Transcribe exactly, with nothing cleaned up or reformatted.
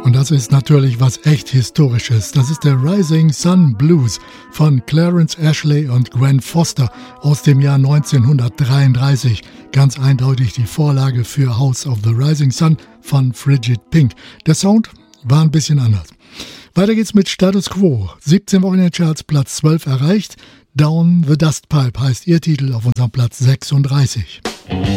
Und das ist natürlich was echt Historisches. Das ist der Rising Sun Blues von Clarence Ashley und Gwen Foster aus dem Jahr neunzehnhundertdreiunddreißig. Ganz eindeutig die Vorlage für House of the Rising Sun von Frigid Pink. Der Sound war ein bisschen anders. Weiter geht's mit Status Quo. siebzehn Wochen in den Charts, Platz zwölf erreicht. Down the Dust Pipe heißt ihr Titel auf unserem Platz sechsunddreißig.